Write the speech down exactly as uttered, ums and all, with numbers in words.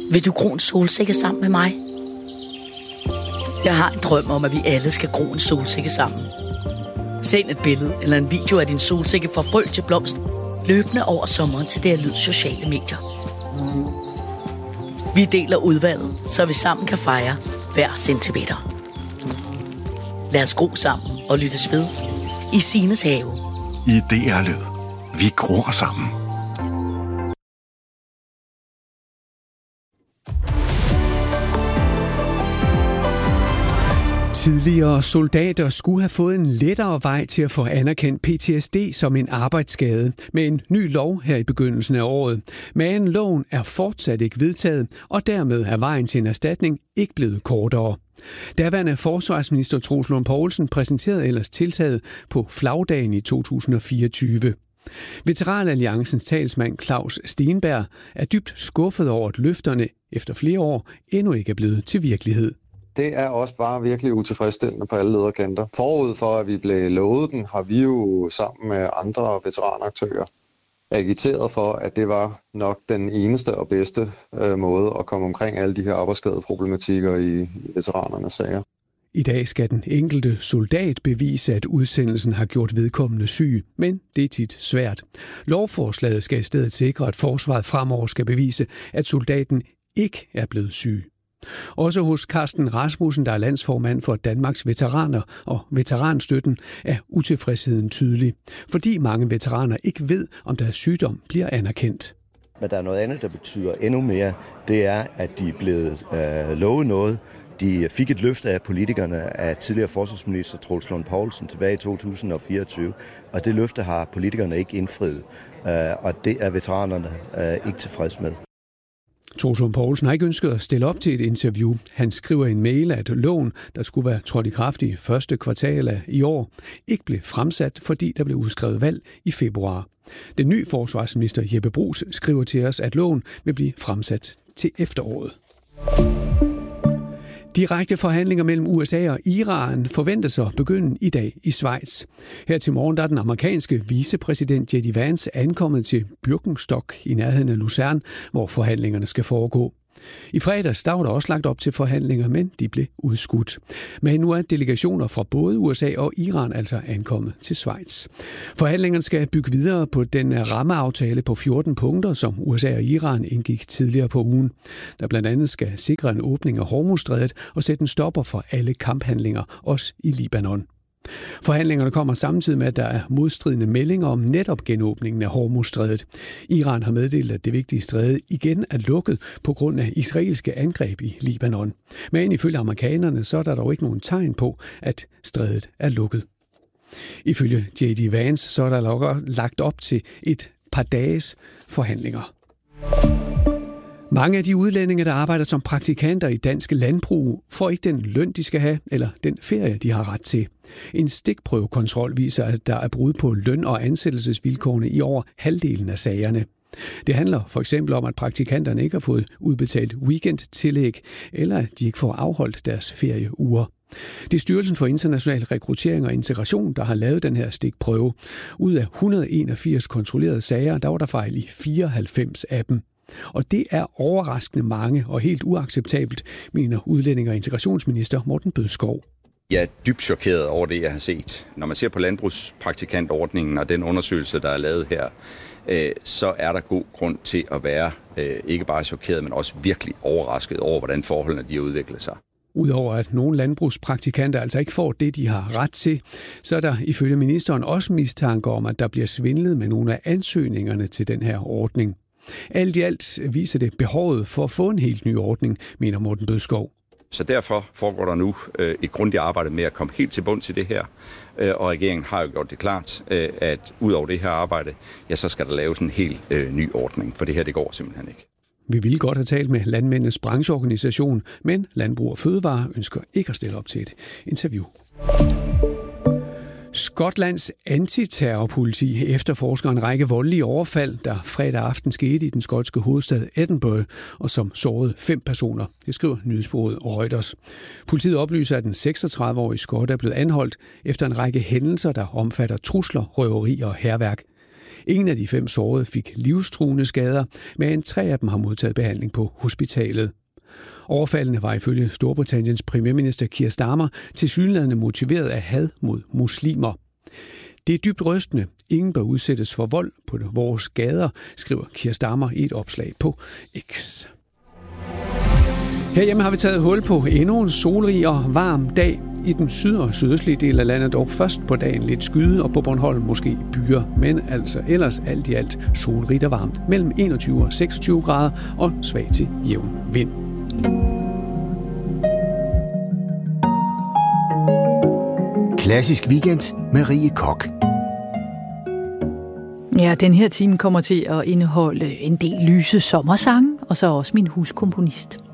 Vil du gro en solsikke sammen med mig? Jeg har en drøm om, at vi alle skal gro en solsikke sammen. Send et billede eller en video af din solsikke fra frø til blomst, løbende over sommeren til D R Lyds sociale medier. Vi deler udvalget, så vi sammen kan fejre hver centimeter. Lad os gro sammen og lyttes ved i Signes have. I D R Lyd. Vi gror sammen. Tidligere soldater skulle have fået en lettere vej til at få anerkendt P T S D som en arbejdsskade med en ny lov her i begyndelsen af året. Men loven er fortsat ikke vedtaget, og dermed er vejen til en erstatning ikke blevet kortere. Daværende forsvarsminister Troels Lund Poulsen præsenterede ellers tiltaget på flagdagen i to tusind og fireogtyve. Veteranalliancens talsmand Claus Stenberg er dybt skuffet over, at løfterne efter flere år endnu ikke er blevet til virkelighed. Det er også bare virkelig utilfredsstillende på alle lederkanter. Forud for, at vi blev lovet den, har vi jo sammen med andre veteranaktører agiteret for, at det var nok den eneste og bedste øh, måde at komme omkring alle de her arbejdsskadeproblematikker i, i veteranernes sager. I dag skal den enkelte soldat bevise, at udsendelsen har gjort vedkommende syg, men det er tit svært. Lovforslaget skal i stedet sikre, at forsvaret fremover skal bevise, at soldaten ikke er blevet syg. Også hos Carsten Rasmussen, der er landsformand for Danmarks Veteraner og Veteranstøtten, er utilfredsheden tydelig, fordi mange veteraner ikke ved, om deres sygdom bliver anerkendt. Men der er noget andet, der betyder endnu mere. Det er, at de er blevet øh, lovet noget. De fik et løfte af politikerne af tidligere forsvarsminister Troels Lund Poulsen tilbage i to tusind og fireogtyve, og det løfte har politikerne ikke indfriet, øh, og det er veteranerne øh, ikke tilfreds med. Troels Lund Poulsen har ikke ønsket at stille op til et interview. Han skriver i en mail, at loven, der skulle være trådt i kraft i første kvartal af i år, ikke blev fremsat, fordi der blev udskrevet valg i februar. Den nye forsvarsminister Jeppe Bruus skriver til os, at loven vil blive fremsat til efteråret. Direkte forhandlinger mellem U S A og Iran forventes at begynde i dag i Schweiz. Her til morgen der er den amerikanske vicepræsident J D Vance ankommet til Birkenstock i nærheden af Lucerne, hvor forhandlingerne skal foregå. I fredags der var der også lagt op til forhandlinger, men de blev udskudt. Men nu er delegationer fra både U S A og Iran altså ankommet til Schweiz. Forhandlingerne skal bygge videre på den rammeaftale på fjorten punkter, som U S A og Iran indgik tidligere på ugen, der blandt andet skal sikre en åbning af Hormuzstrædet og sætte en stopper for alle kamphandlinger, også i Libanon. Forhandlingerne kommer samtidig med, at der er modstridende meldinger om netop genåbningen af Hormuzstrædet. Iran har meddelt, at det vigtige stræde igen er lukket på grund af israelske angreb i Libanon. Men ifølge amerikanerne, så er der dog ikke nogen tegn på, at strædet er lukket. Ifølge J D Vance, så er der lagt op til et par dages forhandlinger. Mange af de udlændinge, der arbejder som praktikanter i danske landbrug, får ikke den løn, de skal have, eller den ferie, de har ret til. En stikprøvekontrol viser, at der er brud på løn- og ansættelsesvilkårene i over halvdelen af sagerne. Det handler for eksempel om, at praktikanterne ikke har fået udbetalt weekendtillæg, eller at de ikke får afholdt deres ferieuger. Det er Styrelsen for International Rekruttering og Integration, der har lavet den her stikprøve. Ud af et hundrede og enogfirs kontrollerede sager, der var der fejl i fireoghalvfems af dem. Og det er overraskende mange og helt uacceptabelt, mener udlænding- og integrationsminister Morten Bødskov. Jeg er dybt chokeret over det, jeg har set. Når man ser på landbrugspraktikantordningen og den undersøgelse, der er lavet her, så er der god grund til at være ikke bare chokeret, men også virkelig overrasket over, hvordan forholdene de har udviklet sig. Udover at nogle landbrugspraktikanter altså ikke får det, de har ret til, så er der ifølge ministeren også mistanke om, at der bliver svindlet med nogle af ansøgningerne til den her ordning. Alt i alt viser det behovet for at få en helt ny ordning, mener Morten Bødskov. Så derfor foregår der nu øh, et grundigt arbejde med at komme helt til bund til det her. Øh, og regeringen har jo gjort det klart, øh, at ud over det her arbejde, ja, så skal der laves en helt øh, ny ordning, for det her det går simpelthen ikke. Vi ville godt have talt med landmændenes brancheorganisation, men Landbrug og Fødevare ønsker ikke at stille op til et interview. Skotlands antiterrorpoliti efterforsker en række voldelige overfald, der fredag aften skete i den skotske hovedstad Edinburgh, og som sårede fem personer. Det skriver nyhedsbureauet Reuters. Politiet oplyser, at den seksogtredive-årige skot er blevet anholdt efter en række hændelser, der omfatter trusler, røveri og hærværk. Ingen af de fem sårede fik livstruende skader, men tre af dem har modtaget behandling på hospitalet. Overfaldene var ifølge Storbritanniens premierminister Keir Starmer tilsyneladende motiveret af had mod muslimer. Det er dybt rystende. Ingen bør udsættes for vold på vores gader, skriver Keir Starmer i et opslag på X. Herhjemme har vi taget hul på endnu en solrig og varm dag. I den syd- og sydøstlige del af landet dog først på dagen lidt skyde, og på Bornholm måske byer, men altså ellers alt i alt solrigt og varmt mellem enogtyve og seksogtyve grader og svag til jævn vind. Klassisk Weekend med Rie Koch. Ja, den her time kommer til at indeholde en del lyse sommersange, og så også min huskomponist.